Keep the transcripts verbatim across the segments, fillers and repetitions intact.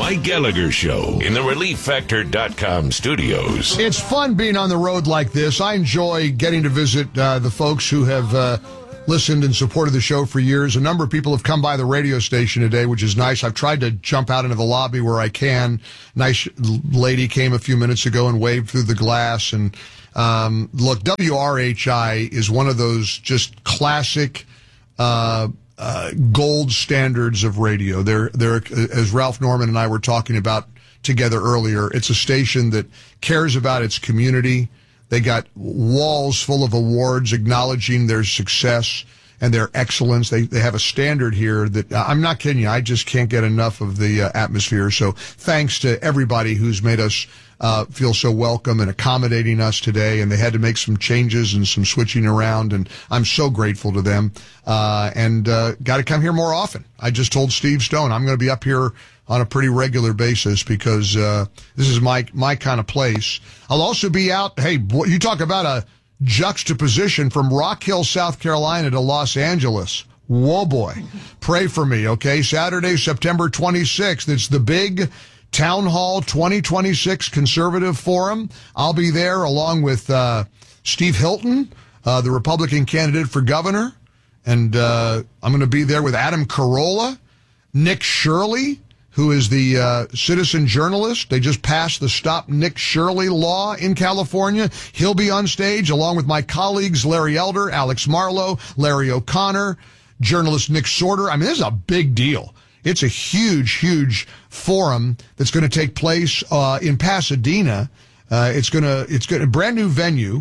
Mike Gallagher Show in the relief factor dot com studios. It's fun being on the road like this. I enjoy getting to visit uh, the folks who have uh, listened and supported the show for years. A number of people have come by the radio station today, which is nice. I've tried to jump out into the lobby where I can. Nice lady came a few minutes ago and waved through the glass. And um, look, W R H I is one of those just classic uh Uh, gold standards of radio. They're, they're, as Ralph Norman and I were talking about together earlier, it's a station that cares about its community. They got walls full of awards acknowledging their success and their excellence. They, they have a standard here that, uh, I'm not kidding you, I just can't get enough of the uh, atmosphere. So thanks to everybody who's made us Uh, feel so welcome and accommodating us today, and they had to make some changes and some switching around, and I'm so grateful to them. Uh, and uh, got to come here more often. I just told Steve Stone I'm going to be up here on a pretty regular basis because uh, this is my my kind of place. I'll also be out. Hey, boy, you talk about a juxtaposition from Rock Hill, South Carolina to Los Angeles. Whoa, boy. Pray for me, okay? Saturday, September twenty-sixth. It's the big Town Hall twenty twenty-six Conservative Forum. I'll be there along with uh, Steve Hilton, uh, the Republican candidate for governor. And uh, I'm going to be there with Adam Carolla, Nick Shirley, who is the uh, citizen journalist. They just passed the Stop Nick Shirley law in California. He'll be on stage along with my colleagues Larry Elder, Alex Marlowe, Larry O'Connor, journalist Nick Sorter. I mean, this is a big deal. It's a huge, huge forum that's going to take place uh, in Pasadena. Uh, it's going to it's going a brand new venue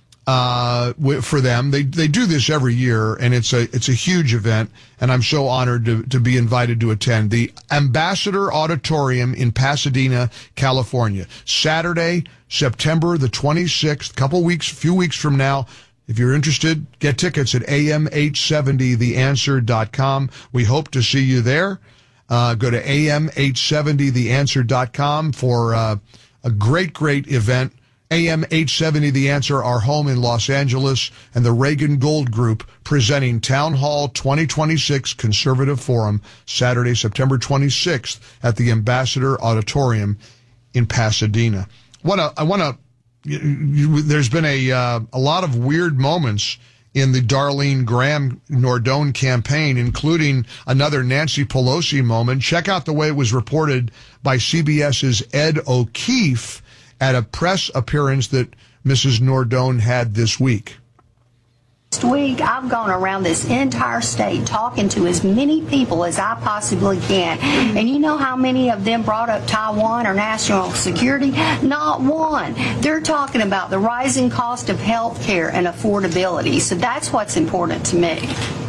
uh, for them. They they do this every year, and it's a it's a huge event. And I'm so honored to to be invited to attend the Ambassador Auditorium in Pasadena, California, Saturday, September the twenty-sixth. Couple weeks, few weeks from now. If you're interested, get tickets at A M eight seventy the answer dot com. We hope to see you there. Uh, go to A M eight seventy the answer dot com for uh, a great, great event. A M eight seventy The Answer, our home in Los Angeles, and the Reagan Gold Group presenting Town Hall twenty twenty-six Conservative Forum, Saturday, September twenty-sixth at the Ambassador Auditorium in Pasadena. What a, I want to There's been a uh, a lot of weird moments in the Darlene Graham Nordone campaign, including another Nancy Pelosi moment. Check out the way it was reported by CBS's Ed O'Keefe at a press appearance that Missus Nordone had this week. Last week, I've gone around this entire state talking to as many people as I possibly can. And you know how many of them brought up Taiwan or national security? Not one. They're talking about the rising cost of health care and affordability. So that's what's important to me.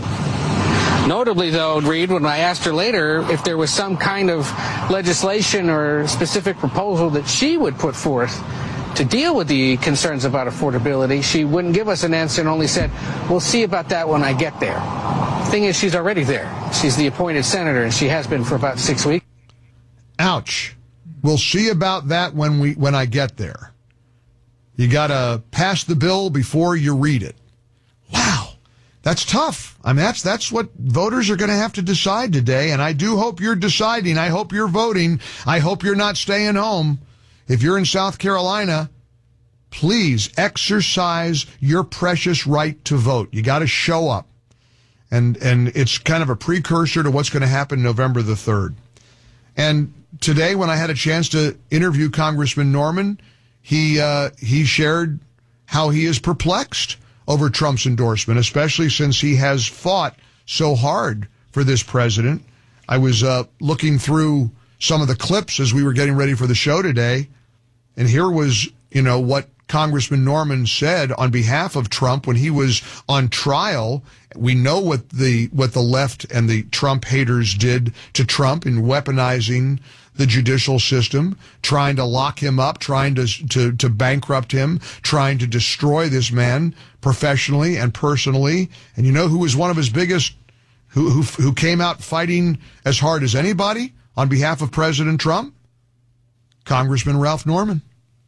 Notably, though, Reed, when I asked her later if there was some kind of legislation or specific proposal that she would put forth to deal with the concerns about affordability, she wouldn't give us an answer and only said, we'll see about that when I get there. The thing is, she's already there. She's the appointed senator, and she has been for about six weeks. Ouch. We'll see about that when we when I get there. You got to pass the bill before you read it. Wow. That's tough. I mean, that's that's what voters are going to have to decide today, and I do hope you're deciding. I hope you're voting. I hope you're not staying home. If you're in South Carolina, please exercise your precious right to vote. You got to show up. And and it's kind of a precursor to what's going to happen November the third. And today, when I had a chance to interview Congressman Norman, he uh, he shared how he is perplexed over Trump's endorsement, especially since he has fought so hard for this president. I was uh, looking through some of the clips as we were getting ready for the show today, and here was, you know, what Congressman Norman said on behalf of Trump when he was on trial. We know what the what the left and the Trump haters did to Trump in weaponizing the judicial system, trying to lock him up, trying to to to bankrupt him, trying to destroy this man professionally and personally. And you know who was one of his biggest, who who who came out fighting as hard as anybody on behalf of President Trump? Congressman Ralph Norman.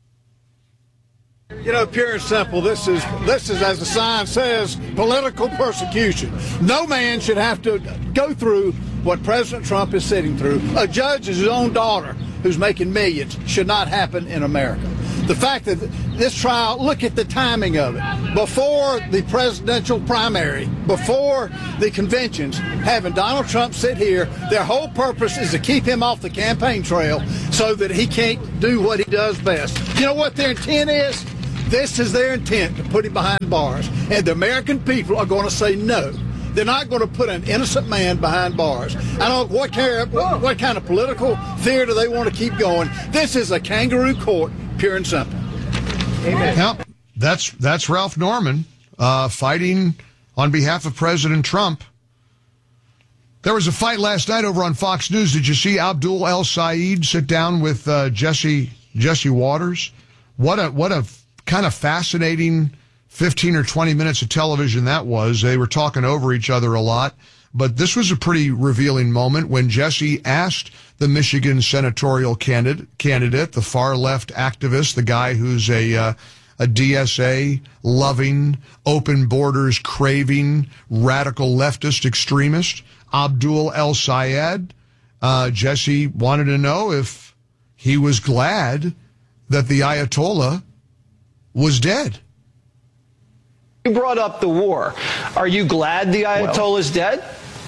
You know, pure and simple, this is, this is, as the sign says, political persecution. No man should have to go through what President Trump is sitting through. A judge is his own daughter who's making millions. Should not happen in America. The fact that this trial, look at the timing of it. Before the presidential primary, before the conventions, having Donald Trump sit here, their whole purpose is to keep him off the campaign trail so that he can't do what he does best. You know what their intent is? This is their intent, to put him behind bars. And the American people are going to say no. They're not going to put an innocent man behind bars. I don't know what, care, what, what kind of political theater they want to keep going. This is a kangaroo court, pure and simple. Amen. Yep, that's that's Ralph Norman uh, fighting on behalf of President Trump. There was a fight last night over on Fox News. Did you see Abdul El Sayed sit down with uh, Jesse Jesse Waters? What a what a kind of fascinating fifteen or twenty minutes of television that was. They were talking over each other a lot, but this was a pretty revealing moment when Jesse asked the Michigan senatorial candidate, candidate, the far left activist, the guy who's a uh, a D S A loving, open borders craving, radical leftist extremist, Abdul El Sayed. Uh, Jesse wanted to know if he was glad that the Ayatollah was dead. You brought up the war. Are you glad the Ayatollah is dead?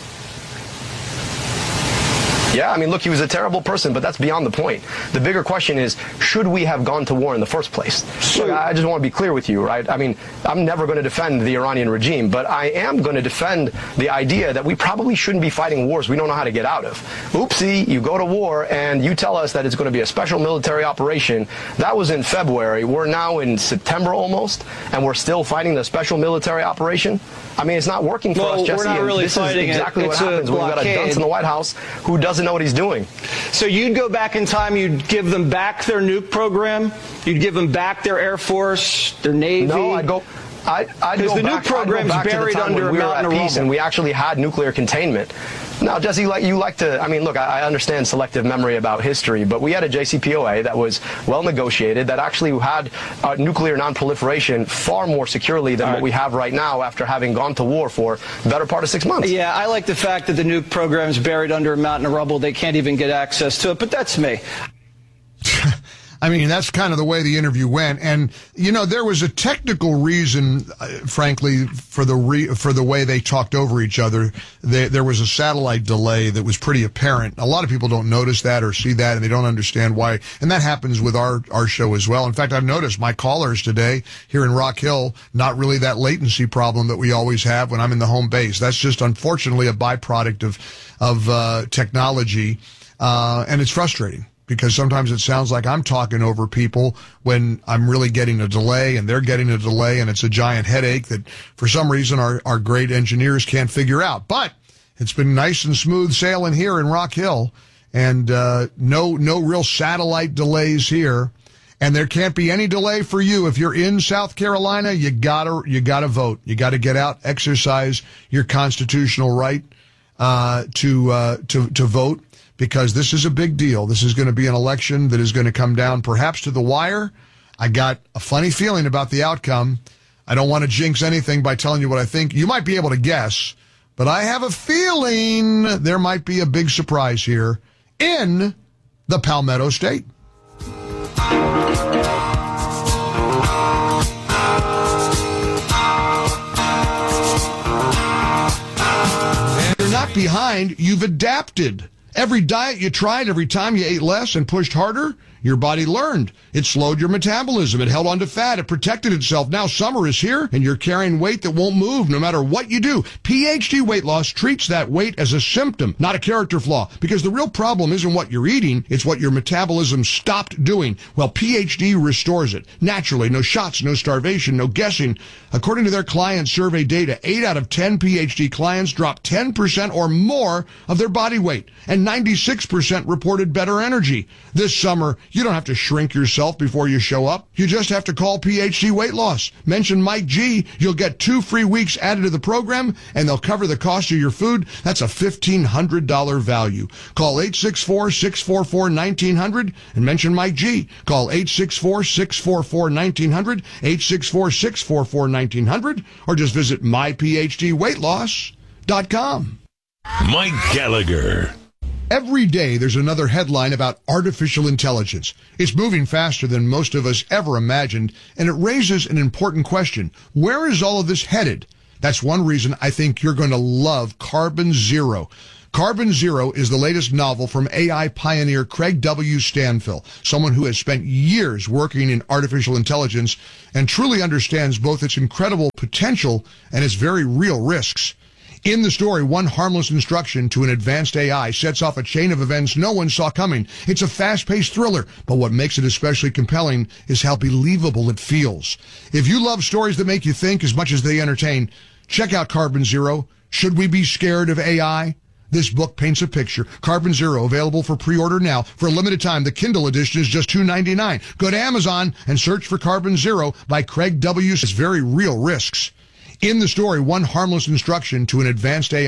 Yeah, I mean, look, he was a terrible person, but that's beyond the point. The bigger question is, should we have gone to war in the first place? Look, I just want to be clear with you, right? I mean, I'm never going to defend the Iranian regime, but I am going to defend the idea that we probably shouldn't be fighting wars we don't know how to get out of. Oopsie, you go to war and you tell us that it's going to be a special military operation. That was in February. We're now in September almost, and we're still fighting the special military operation. I mean, it's not working for well, us, Jesse. We're not really this fighting is exactly it. what It's happens when we've got a dunce in the White House who doesn't know what he's doing. So you'd go back in time, you'd give them back their nuke program, you'd give them back their Air Force, their Navy. No, I'd go. I, I'd go the back, nuke program's I'd go back buried to the time under when we a were mountain at of peace rubble. and we actually had nuclear containment. Now, Jesse, like you like to, I mean, look, I, I understand selective memory about history, but we had a J C P O A that was well negotiated, that actually had uh, nuclear non-proliferation far more securely than All right. what we have right now after having gone to war for the better part of six months. Yeah, I like the fact that the nuke program's buried under a mountain of rubble. They can't even get access to it, but that's me. I mean, that's kind of the way the interview went. And, you know, there was a technical reason, uh, frankly, for the re- for the way they talked over each other. There, there was a satellite delay that was pretty apparent. A lot of people don't notice that or see that, and they don't understand why. And that happens with our, our show as well. In fact, I've noticed my callers today here in Rock Hill, not really that latency problem that we always have when I'm in the home base. That's just, unfortunately, a byproduct of, of uh, technology, uh, and it's frustrating. Because sometimes it sounds like I'm talking over people when I'm really getting a delay and they're getting a delay, and it's a giant headache that for some reason our, our great engineers can't figure out. But it's been nice and smooth sailing here in Rock Hill, and uh, no no real satellite delays here. And there can't be any delay for you. If you're in South Carolina, you gotta you gotta vote. You gotta get out, exercise your constitutional right uh, to uh, to to vote. Because this is a big deal. This is going to be an election that is going to come down perhaps to the wire. I got a funny feeling about the outcome. I don't want to jinx anything by telling you what I think. You might be able to guess, but I have a feeling there might be a big surprise here in the Palmetto State. And you're not behind, you've adapted. Every diet you tried, every time you ate less and pushed harder, your body learned. It slowed your metabolism. It held on to fat. It protected itself. Now summer is here, and you're carrying weight that won't move no matter what you do. P H D Weight Loss treats that weight as a symptom, not a character flaw, because the real problem isn't what you're eating, it's what your metabolism stopped doing. Well, P H D restores it. Naturally, no shots, no starvation, no guessing. According to their client survey data, eight out of ten P H D clients dropped ten percent or more of their body weight, and ninety-six percent reported better energy. This summer, you don't have to shrink yourself before you show up. You just have to call P H D Weight Loss. Mention Mike G. You'll get two free weeks added to the program, and they'll cover the cost of your food. That's a fifteen hundred dollars value. Call eight six four, six four four, one nine zero zero and mention Mike G. Call eight six four, six four four, one nine zero zero, eight six four, six four four, one nine zero zero, or just visit my p h d weight loss dot com. Mike Gallagher. Every day there's another headline about artificial intelligence. It's moving faster than most of us ever imagined, and it raises an important question. Where is all of this headed? That's one reason I think you're going to love Carbon Zero. Carbon Zero is the latest novel from A I pioneer Craig W. Stanfill, someone who has spent years working in artificial intelligence and truly understands both its incredible potential and its very real risks. In the story, one harmless instruction to an advanced A I sets off a chain of events no one saw coming. It's a fast-paced thriller, but what makes it especially compelling is how believable it feels. If you love stories that make you think as much as they entertain, check out Carbon Zero. Should we be scared of A I? This book paints a picture. Carbon Zero, available for pre-order now. For a limited time, the Kindle edition is just two dollars and ninety-nine cents. Go to Amazon and search for Carbon Zero by Craig W. Very real risks. In the story, one harmless instruction to an advanced A I